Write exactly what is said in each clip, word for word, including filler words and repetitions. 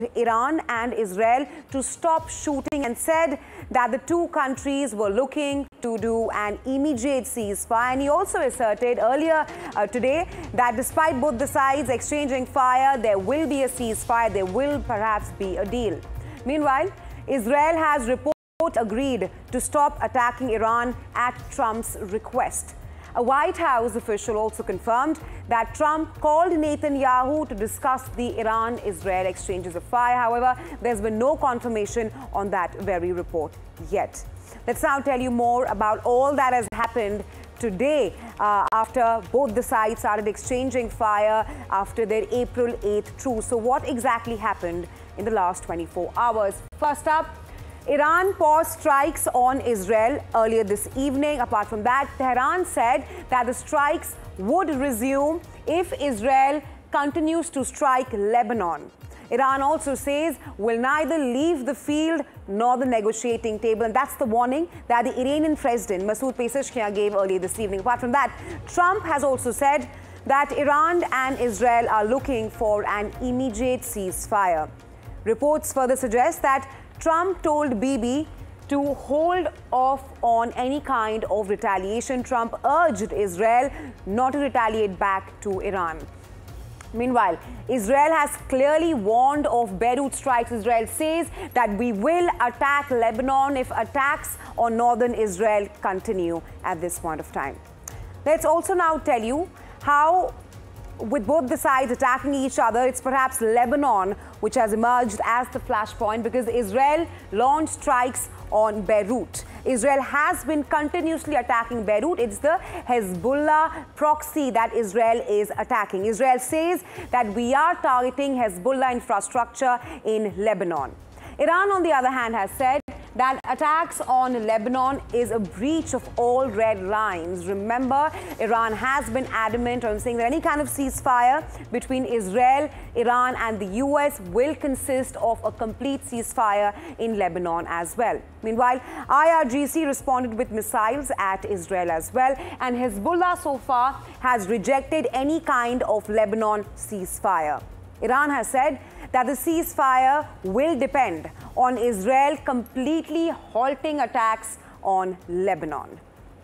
Iran and Israel to stop shooting and said that the two countries were looking to do an immediate ceasefire. And he also asserted earlier uh, today that despite both the sides exchanging fire, there will be a ceasefire, there will perhaps be a deal. Meanwhile, Israel has reported agreed to stop attacking Iran at Trump's request. A White House official also confirmed that Trump called Netanyahu to discuss the Iran-Israel exchanges of fire. However, there's been no confirmation on that very report yet. Let's now tell you more about all that has happened today uh, after both the sides started exchanging fire after their April eighth truce. So what exactly happened in the last twenty-four hours? First up, Iran paused strikes on Israel earlier this evening. Apart from that, Tehran said that the strikes would resume if Israel continues to strike Lebanon. Iran also says will neither leave the field nor the negotiating table. And that's the warning that the Iranian president, Masoud Pezeshkian, gave earlier this evening. Apart from that, Trump has also said that Iran and Israel are looking for an immediate ceasefire. Reports further suggest that Trump told Bibi to hold off on any kind of retaliation. Trump urged Israel not to retaliate back to Iran. Meanwhile, Israel has clearly warned of Beirut strikes. Israel says that we will attack Lebanon if attacks on northern Israel continue at this point of time. Let's also now tell you how, with both the sides attacking each other, it's perhaps Lebanon which has emerged as the flashpoint because Israel launched strikes on Beirut. Israel has been continuously attacking Beirut. It's the Hezbollah proxy that Israel is attacking. Israel says that we are targeting Hezbollah infrastructure in Lebanon. Iran, on the other hand, has said that attacks on Lebanon is a breach of all red lines. Remember, Iran has been adamant on saying that any kind of ceasefire between Israel, Iran and the U S will consist of a complete ceasefire in Lebanon as well. Meanwhile, I R G C responded with missiles at Israel as well, and Hezbollah so far has rejected any kind of Lebanon ceasefire. Iran has said that the ceasefire will depend on Israel completely halting attacks on Lebanon.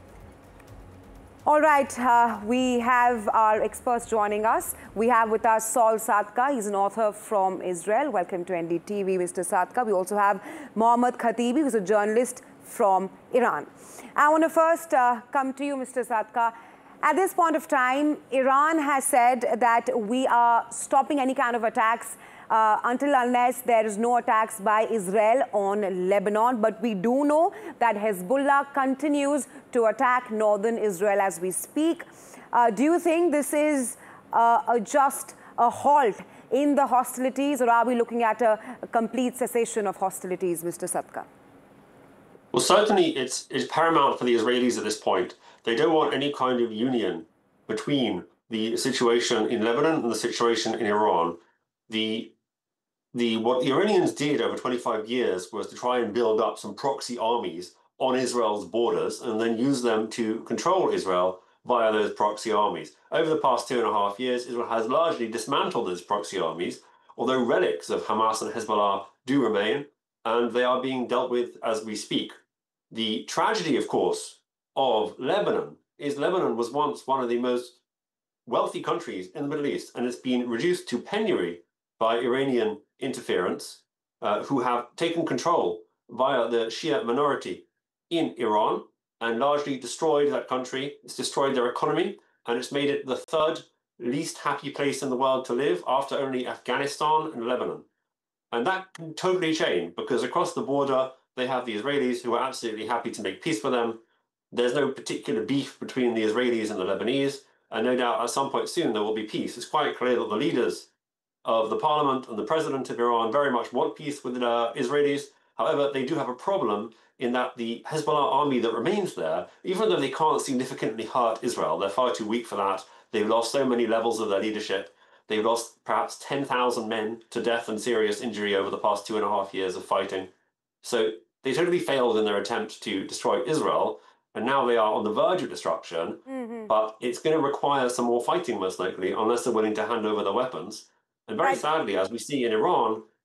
All right, uh, we have our experts joining us. We have with us Saul Sadka. He's an author from Israel. Welcome to N D T V, Mister Sadka. We also have Mohammad Khatibi, who's a journalist from Iran. I want to first uh, come to you, Mister Sadka. At this point of time, Iran has said that we are stopping any kind of attacks uh, until unless there is no attacks by Israel on Lebanon. But we do know that Hezbollah continues to attack northern Israel as we speak. Uh, do you think this is uh, a just a halt in the hostilities, or are we looking at a, a complete cessation of hostilities, Mister Sadka? Well, certainly it's, it's paramount for the Israelis at this point. They don't want any kind of union between the situation in Lebanon and the situation in Iran. The, the, what the Iranians did over twenty-five years was to try and build up some proxy armies on Israel's borders and then use them to control Israel via those proxy armies. Over the past two and a half years, Israel has largely dismantled those proxy armies, although relics of Hamas and Hezbollah do remain, and they are being dealt with as we speak. The tragedy, of course, of Lebanon is Lebanon was once one of the most wealthy countries in the Middle East, and it's been reduced to penury by Iranian interference, uh, who have taken control via the Shia minority in Iran and largely destroyed that country. It's destroyed their economy, and it's made it the third least happy place in the world to live after only Afghanistan and Lebanon. And that can totally change because across the border, they have the Israelis who are absolutely happy to make peace with them. There's no particular beef between the Israelis and the Lebanese, and no doubt at some point soon there will be peace. It's quite clear that the leaders of the parliament and the president of Iran very much want peace with the Israelis. However, they do have a problem in that the Hezbollah army that remains there, even though they can't significantly hurt Israel, they're far too weak for that. They've lost so many levels of their leadership. They've lost perhaps ten thousand men to death and serious injury over the past two and a half years of fighting. So they totally failed in their attempt to destroy Israel. And now they are on the verge of destruction, mm-hmm. but it's going to require some more fighting, most likely, unless they're willing to hand over their weapons. And very right. sadly, as we see in Iran,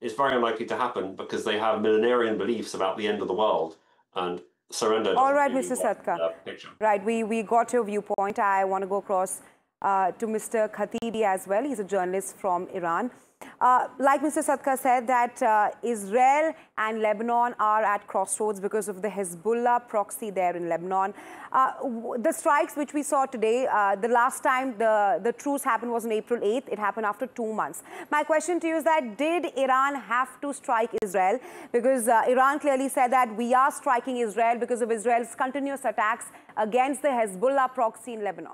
is very unlikely to happen because they have millenarian beliefs about the end of the world, and surrender. All right, Mister Sadka. Right, we, we got your viewpoint. I want to go across uh, to Mister Khatibi as well. He's a journalist from Iran. Uh, like Mister Sadka said, that uh, Israel and Lebanon are at crossroads because of the Hezbollah proxy there in Lebanon. Uh, the strikes which we saw today, uh, the last time the, the truce happened was on April eighth. It happened after two months. My question to you is that did Iran have to strike Israel? Because uh, Iran clearly said that we are striking Israel because of Israel's continuous attacks against the Hezbollah proxy in Lebanon.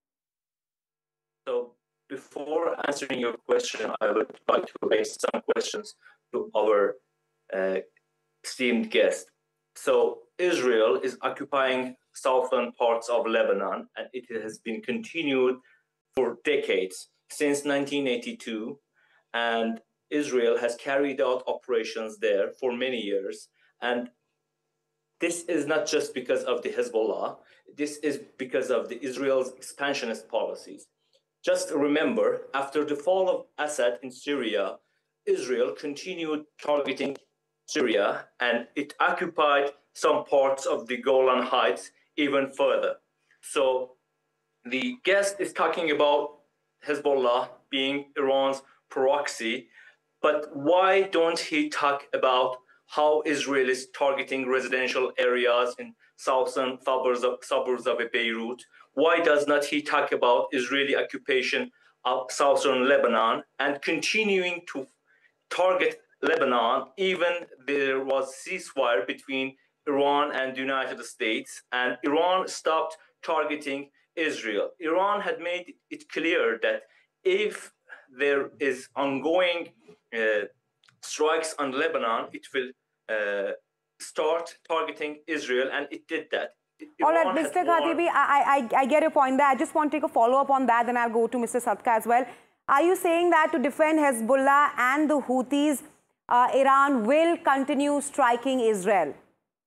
So, before answering your question, I would like to raise some questions to our uh, esteemed guest. So, Israel is occupying southern parts of Lebanon, and it has been continued for decades, since nineteen eighty-two, and Israel has carried out operations there for many years. And this is not just because of the Hezbollah, this is because of the Israel's expansionist policies. Just remember, after the fall of Assad in Syria, Israel continued targeting Syria, and it occupied some parts of the Golan Heights even further. So the guest is talking about Hezbollah being Iran's proxy, but why don't he talk about how Israel is targeting residential areas in southern suburbs of, suburbs of Beirut? Why does not he talk about Israeli occupation of southern Lebanon and continuing to target Lebanon? Even there was ceasefire between Iran and the United States, and Iran stopped targeting Israel. Iran had made it clear that if there is ongoing uh, strikes on Lebanon, it will uh, start targeting Israel, and it did that. All right, Mister Khatibi, I, I, I get your point there. I just want to take a follow-up on that, then I'll go to Mister Sadka as well. Are you saying that to defend Hezbollah and the Houthis, uh, Iran will continue striking Israel?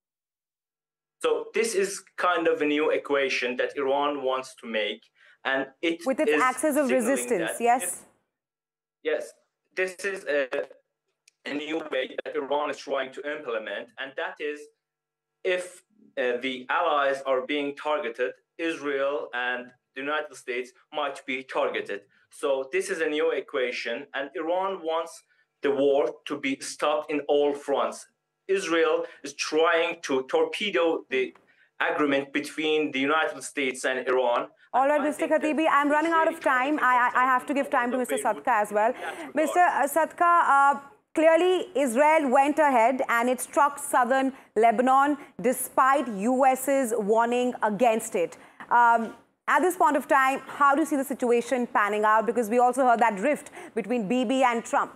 So this is kind of a new equation that Iran wants to make, and it with its axis of resistance, yes? If, yes, this is a, a new way that Iran is trying to implement, and that is if uh, the allies are being targeted, Israel and the United States might be targeted. So this is a new equation, and Iran wants the war to be stopped in all fronts. Israel is trying to torpedo the agreement between the United States and Iran. All right, Mister Khatibi, I'm running out of time. I, I have to give time to Mister Sadka as well. Mister Sadka, uh, clearly Israel went ahead and it struck southern Lebanon despite U S's warning against it. Um, at this point of time, how do you see the situation panning out? Because we also heard that rift between Bibi and Trump.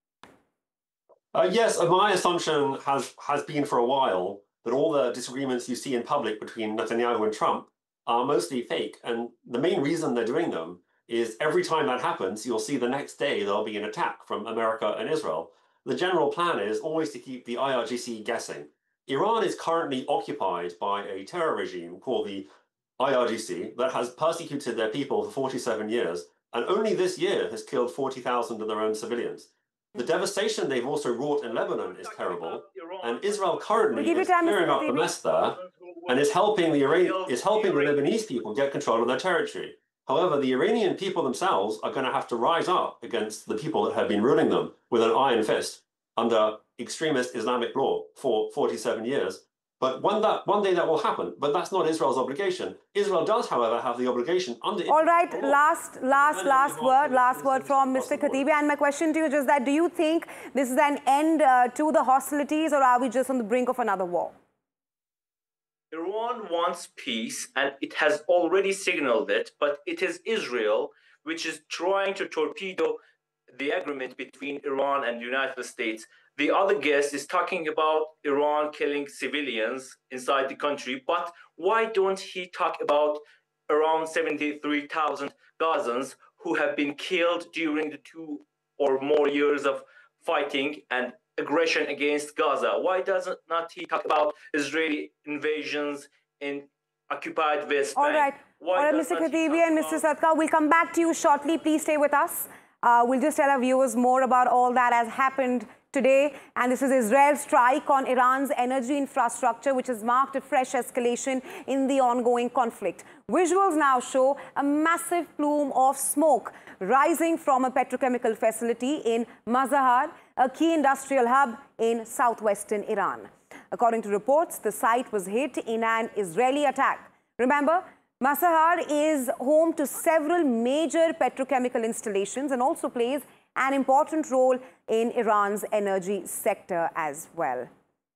Uh, yes, uh, my assumption has, has been for a while that all the disagreements you see in public between Netanyahu and Trump are mostly fake. And the main reason they're doing them is every time that happens, you'll see the next day there'll be an attack from America and Israel. The general plan is always to keep the I R G C guessing. Iran is currently occupied by a terror regime called the I R G C that has persecuted their people for forty-seven years, and only this year has killed forty thousand of their own civilians. The devastation they've also wrought in Lebanon is terrible, and Israel currently is clearing up the mess there and is helping the Iran is helping the Lebanese people get control of their territory. However, the Iranian people themselves are going to have to rise up against the people that have been ruling them with an iron fist under extremist Islamic law for forty-seven years. But one, that, one day that will happen, but that's not Israel's obligation. Israel does, however, have the obligation under... All right, last, last, last word, last word from Mister Khatibi. And my question to you is just that, do you think this is an end uh, to the hostilities, or are we just on the brink of another war? Iran wants peace, and it has already signaled it, but it is Israel which is trying to torpedo the agreement between Iran and the United States. The other guest is talking about Iran killing civilians inside the country, but why don't he talk about around seventy-three thousand Gazans who have been killed during the two or more years of fighting and aggression against Gaza? Why does not he talk about Israeli invasions in occupied West Bank? All right, Why All right Mister Khatibi and Mister Sadka, we'll come back to you shortly. Please stay with us. Uh, we'll just tell our viewers more about all that has happened today, and this is Israel's strike on Iran's energy infrastructure, which has marked a fresh escalation in the ongoing conflict. Visuals now show a massive plume of smoke rising from a petrochemical facility in Mazahar, a key industrial hub in southwestern Iran. According to reports, the site was hit in an Israeli attack. Remember, Mazahar is home to several major petrochemical installations and also plays an important role in Iran's energy sector as well.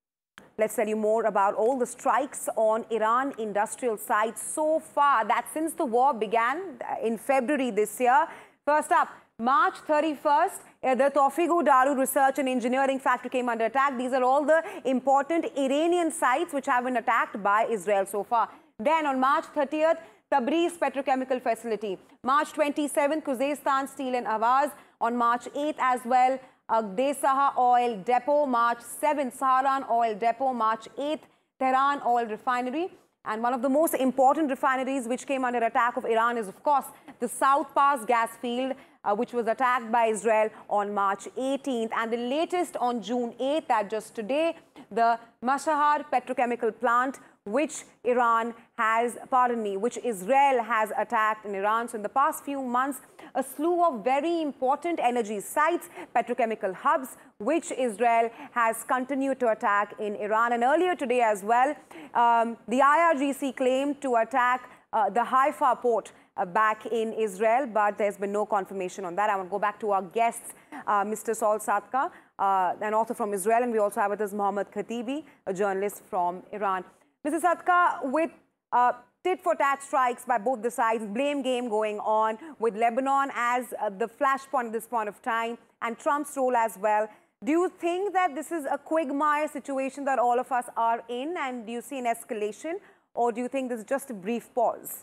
Let's tell you more about all the strikes on Iran industrial sites so far. That since the war began in February this year. First up, March thirty-first, the Tawfiq Daru Research and Engineering Factory came under attack. These are all the important Iranian sites which have been attacked by Israel so far. Then on March thirtieth, Tabriz Petrochemical Facility. March twenty-seventh, Khuzestan Steel and Avaz. On March eighth as well, Agdesaha Oil Depot. March seventh, Saharan Oil Depot. March eighth, Tehran Oil Refinery. And one of the most important refineries which came under attack of Iran is, of course, the South Pass gas field, uh, which was attacked by Israel on March eighteenth. And the latest on June eighth, that just today, the Mashhad petrochemical plant, which Iran has, pardon me, which Israel has attacked in Iran. So in the past few months, a slew of very important energy sites, petrochemical hubs, which Israel has continued to attack in Iran. And earlier today as well, um, the I R G C claimed to attack uh, the Haifa port uh, back in Israel, but there's been no confirmation on that. I want to go back to our guests, uh, Mister Saul Sadka, uh, an author from Israel, and we also have with us Mohammad Khatibi, a journalist from Iran. Mister Sadka, with uh, tit-for-tat strikes by both the sides, blame game going on, with Lebanon as uh, the flashpoint at this point of time, and Trump's role as well, do you think that this is a quagmire situation that all of us are in, and do you see an escalation, or do you think this is just a brief pause?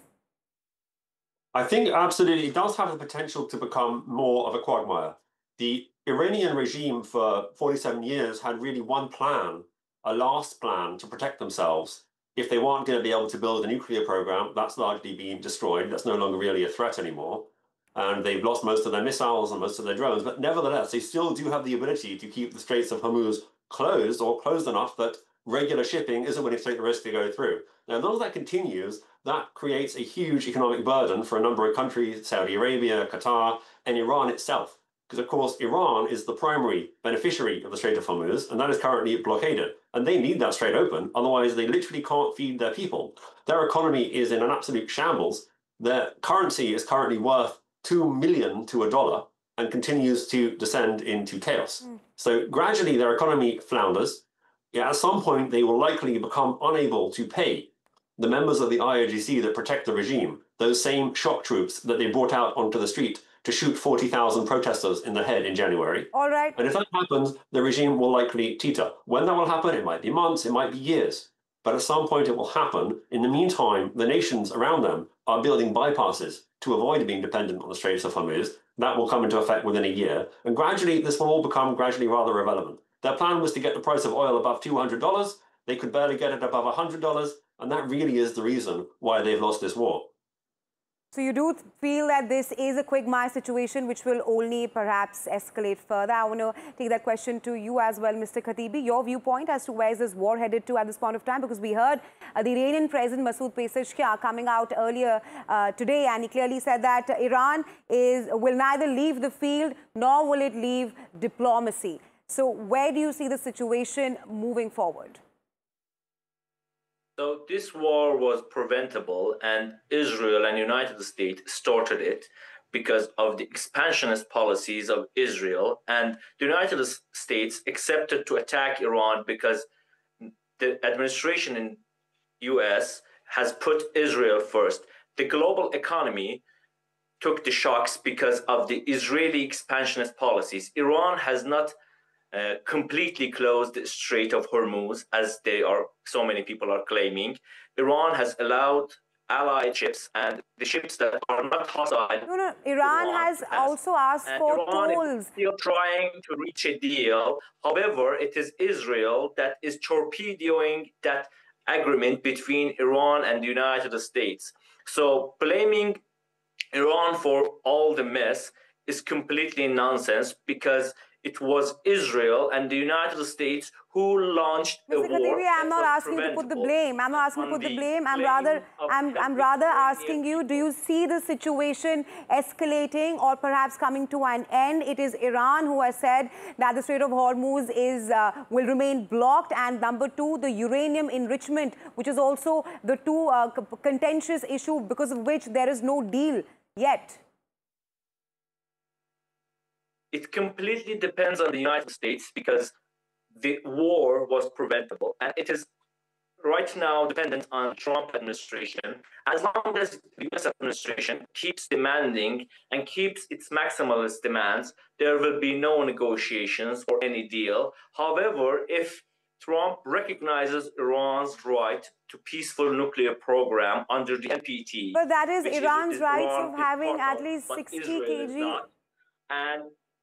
I think absolutely it does have the potential to become more of a quagmire. The Iranian regime for forty-seven years had really one plan, a last plan to protect themselves. If they weren't going to be able to build a nuclear program, that's largely been destroyed. That's no longer really a threat anymore. And they've lost most of their missiles and most of their drones. But nevertheless, they still do have the ability to keep the Straits of Hormuz closed, or closed enough that regular shipping isn't willing to take the risk to go through. Now, as long as that continues, that creates a huge economic burden for a number of countries, Saudi Arabia, Qatar, and Iran itself. Because, of course, Iran is the primary beneficiary of the Strait of Hormuz, and that is currently blockaded. And they need that strait open, otherwise they literally can't feed their people. Their economy is in an absolute shambles. Their currency is currently worth two million to a dollar and continues to descend into chaos. Mm. So gradually their economy flounders. Yeah, at some point, they will likely become unable to pay the members of the I R G C that protect the regime, those same shock troops that they brought out onto the street to shoot forty thousand protesters in the head in January. All right. And if that happens, the regime will likely teeter. When that will happen, it might be months, it might be years. But at some point it will happen. In the meantime, the nations around them are building bypasses to avoid being dependent on the Straits of Hormuz. That will come into effect within a year. And gradually, this will all become gradually rather irrelevant. Their plan was to get the price of oil above two hundred dollars. They could barely get it above one hundred dollars. And that really is the reason why they've lost this war. So you do feel that this is a quagmire situation which will only perhaps escalate further. I want to take that question to you as well, Mister Khatibi. Your viewpoint as to where is this war headed to at this point of time? Because we heard uh, the Iranian President Masoud Pezeshkian coming out earlier uh, today, and he clearly said that uh, Iran is will neither leave the field nor will it leave diplomacy. So where do you see the situation moving forward? So this war was preventable, and Israel and United States started it because of the expansionist policies of Israel. And the United States accepted to attack Iran because the administration in U S has put Israel first. The global economy took the shocks because of the Israeli expansionist policies. Iran has not Uh, completely closed the Strait of Hormuz, as they are, so many people are claiming. Iran has allowed allied ships and the ships that are not hostile. No, no, Iran, Iran has, has also asked for Iran tolls. Is still trying to reach a deal. However, it is Israel that is torpedoing that agreement between Iran and the United States. So blaming Iran for all the mess is completely nonsense, because it was Israel and the United States who launched a war. Mister Khatib, I'm not asking you to put the blame. I'm not asking you to put the blame. I'm rather, I'm, I'm rather asking you, do you see the situation escalating or perhaps coming to an end? It is Iran who has said that the Strait of Hormuz is uh, will remain blocked, and number two, the uranium enrichment, which is also the two uh, contentious issue because of which there is no deal yet. It completely depends on the United States because the war was preventable, and it is right now dependent on Trump administration. As long as the U S administration keeps demanding and keeps its maximalist demands, there will be no negotiations or any deal. However, if Trump recognizes Iran's right to peaceful nuclear program under the N P T, but that is Iran's is, rights Iran of having at of, least sixty Israel kilograms. And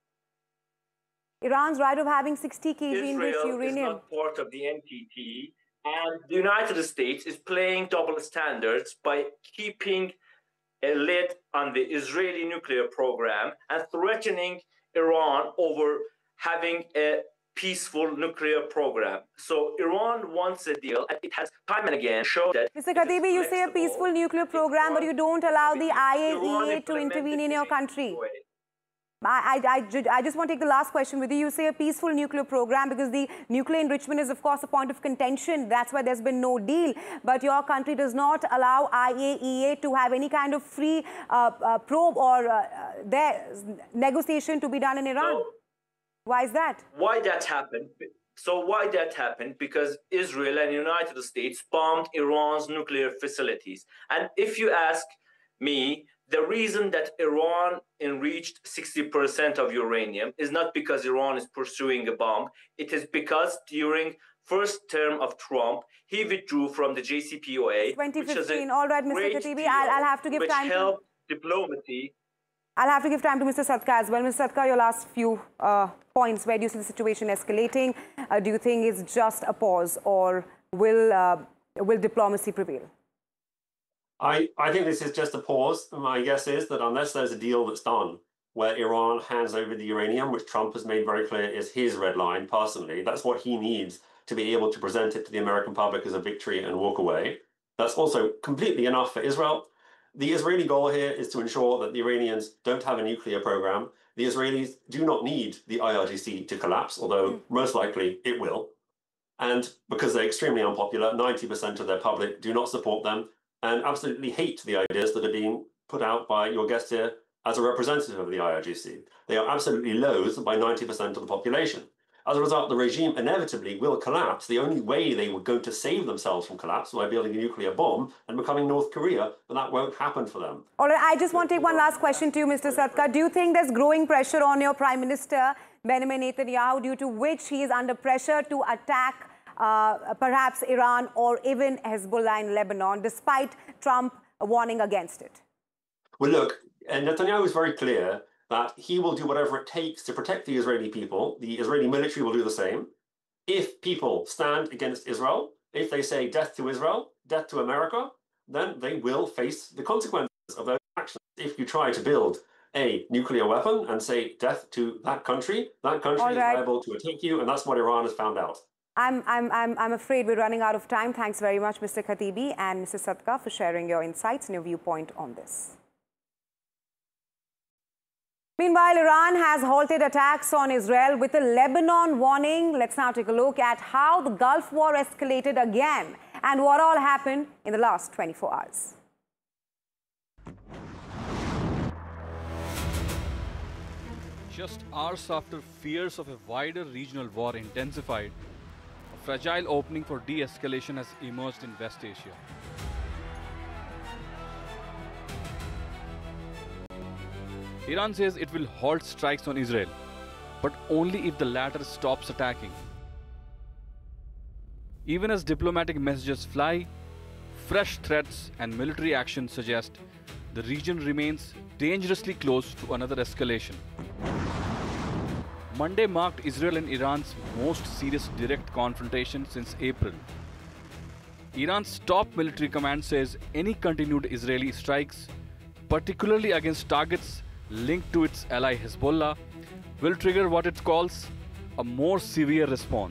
Iran's right of having sixty kilograms enriched Israel uranium. is not part of the N P T, and the United States is playing double standards by keeping a lid on the Israeli nuclear program and threatening Iran over having a peaceful nuclear program. So Iran wants a deal, and it has time and again shown that. Mister Khatib, you say a peaceful nuclear program, but you don't allow the I A E A to intervene in your country. I, I, I just want to take the last question with you. You say a peaceful nuclear program because the nuclear enrichment is, of course, a point of contention. That's why there's been no deal. But your country does not allow I A E A to have any kind of free uh, uh, probe or uh, their negotiation to be done in Iran. So, why is that? Why that happened? So why that happened? Because Israel and the United States bombed Iran's nuclear facilities. And if you ask me, the reason that Iran enriched sixty percent of uranium is not because Iran is pursuing a bomb. It is because during first term of Trump, he withdrew from the J C P O A. twenty fifteen. All right, Mister Khatib, I'll, I'll have to give which time helped to... diplomacy. I'll have to give time to Mister Sadka as well. Mister Sadka, your last few uh, points. Where do you see the situation escalating? Uh, do you think it's just a pause, or will, uh, will diplomacy prevail? I, I think this is just a pause. My guess is that unless there's a deal that's done where Iran hands over the uranium, which Trump has made very clear is his red line personally, that's what he needs to be able to present it to the American public as a victory and walk away. That's also completely enough for Israel. The Israeli goal here is to ensure that the Iranians don't have a nuclear program. The Israelis do not need the I R G C to collapse, although mm. most likely it will. And because they're extremely unpopular, ninety percent of their public do not support them and absolutely hate the ideas that are being put out by your guest here as a representative of the I R G C. They are absolutely loathed by ninety percent of the population. As a result, the regime inevitably will collapse. The only way they were going to save themselves from collapse was by building a nuclear bomb and becoming North Korea, but that won't happen for them. All right, I just want to take one last question to you, Mister Sadka. Do you think there's growing pressure on your Prime Minister, Benjamin Netanyahu, due to which he is under pressure to attack Uh, perhaps Iran or even Hezbollah in Lebanon, despite Trump warning against it? Well, look, Netanyahu is very clear that he will do whatever it takes to protect the Israeli people. The Israeli military will do the same. If people stand against Israel, if they say death to Israel, death to America, then they will face the consequences of those actions. If you try to build a nuclear weapon and say death to that country, that country right. is liable to attack you, and that's what Iran has found out. I'm, I'm, I'm, I'm afraid we're running out of time. Thanks very much, Mister Khatibi and Mister Sadka, for sharing your insights and your viewpoint on this. Meanwhile, Iran has halted attacks on Israel with a Lebanon warning. Let's now take a look at how the Gulf War escalated again and what all happened in the last twenty-four hours. Just hours after fears of a wider regional war intensified, a fragile opening for de-escalation has emerged in West Asia. Iran says it will halt strikes on Israel, but only if the latter stops attacking. Even as diplomatic messages fly, fresh threats and military action suggest the region remains dangerously close to another escalation. Monday marked Israel and Iran's most serious direct confrontation since April. Iran's top military command says any continued Israeli strikes, particularly against targets linked to its ally Hezbollah, will trigger what it calls a more severe response.